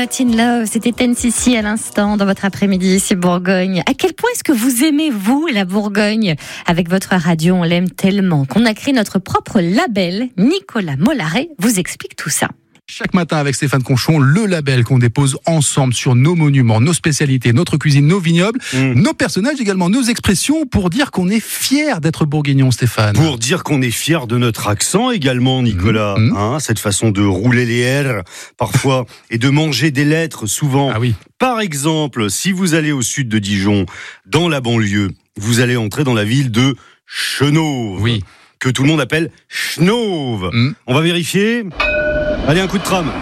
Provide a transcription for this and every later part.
Not in Love, c'était NCC à l'instant dans votre après-midi ici Bourgogne. À quel point est-ce que vous aimez, vous, la Bourgogne? Avec votre radio, on l'aime tellement qu'on a créé notre propre label. Nicolas Mollaret vous explique tout ça. Chaque matin avec Stéphane Conchon, le label qu'on dépose ensemble sur nos monuments, nos spécialités, notre cuisine, nos vignobles, nos personnages également, nos expressions pour dire qu'on est fiers d'être bourguignon, Stéphane. Pour dire qu'on est fiers de notre accent également, Nicolas. Cette façon de rouler les R parfois et de manger des lettres souvent. Ah oui. Par exemple, si vous allez au sud de Dijon, dans la banlieue, vous allez entrer dans la ville de Chenauve. Oui. Que tout le monde appelle Chenauve. On va vérifier. Allez, un coup de tram.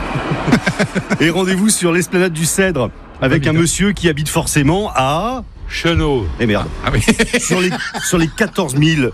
Et rendez-vous sur l'esplanade du Cèdre avec un monsieur qui habite forcément à Chenauve. Eh merde. Ah oui. Sur les 14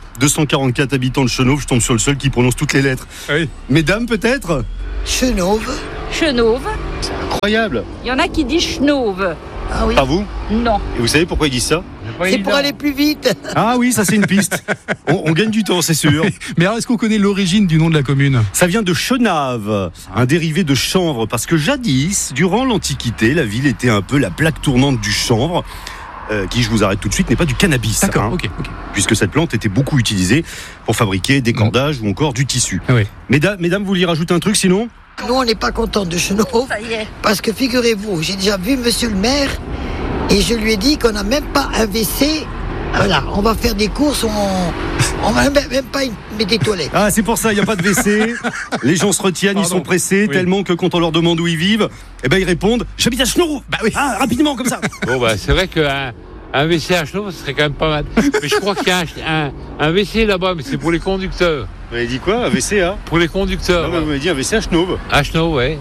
244 habitants de Chenauve, je tombe sur le seul qui prononce toutes les lettres. Oui. Mesdames, peut-être? Chenauve. Chenauve. Incroyable. Il y en a qui disent Chenauve. Ah oui. Pas vous? Non. Et vous savez pourquoi ils disent ça? C'est pour aller plus vite. Ah oui, ça c'est une piste. On gagne du temps, c'est sûr. Mais alors, est-ce qu'on connaît l'origine du nom de la commune? Ça vient de Chenave, un dérivé de chanvre, parce que jadis, durant l'Antiquité, la ville était un peu la plaque tournante du chanvre, qui, je vous arrête tout de suite, n'est pas du cannabis. D'accord, ok. Puisque cette plante était beaucoup utilisée pour fabriquer des cordages ou encore du tissu. Ah oui. Mesdames, vous vouliez rajouter un truc sinon? Nous, on n'est pas contents de Chenauve. Ça y est. Parce que figurez-vous, j'ai déjà vu monsieur le maire et je lui ai dit qu'on n'a même pas un WC. Voilà, on va faire des courses, on va même pas mettre des toilettes. Ah, c'est pour ça, il n'y a pas de WC. Les gens se retiennent, ils sont pressés, tellement que quand on leur demande où ils vivent, eh ben ils répondent « J'habite à Chenauve !» Bah oui. Ah, rapidement, comme ça. Bon, bah, c'est vrai qu'un WC à Chenauve, ce serait quand même pas mal. Mais je crois qu'il y a un WC là-bas, mais c'est pour les conducteurs. Vous avez dit quoi? Un WC, hein? Pour les conducteurs. Vous m'avez dit un WC à Chenauve. À Chenauve, ouais.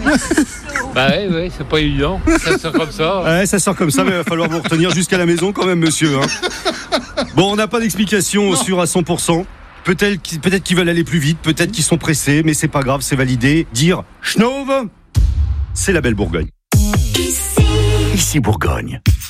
Bah ouais, c'est pas évident. Ça sort comme ça. Ouais, ça sort comme ça, mais il va falloir vous retenir jusqu'à la maison quand même, monsieur. Hein. Bon, on n'a pas d'explication sûre à 100%. Peut-être qu'ils veulent aller plus vite, peut-être qu'ils sont pressés, mais c'est pas grave, c'est validé. Dire Chenauve, c'est la belle Bourgogne. Ici Bourgogne.